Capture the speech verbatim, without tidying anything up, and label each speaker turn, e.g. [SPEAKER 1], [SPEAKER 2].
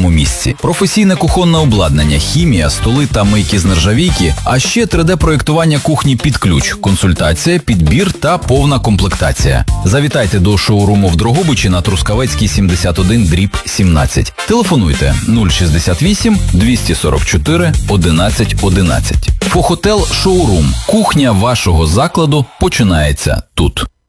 [SPEAKER 1] одному місці. Професійне кухонне обладнання, хімія, столи та мийки з нержавійки, а ще три де-проєктування кухні під ключ, консультація, підбір та повна комплектація. Завітайте до шоуруму в Дрогобичі на Трускавецькій сімдесят один дріб сімнадцять. Телефонуйте нуль шістдесят вісім двісті сорок чотири одинадцять одинадцять. Фохотел Шоурум. Кухня вашого закладу починається тут.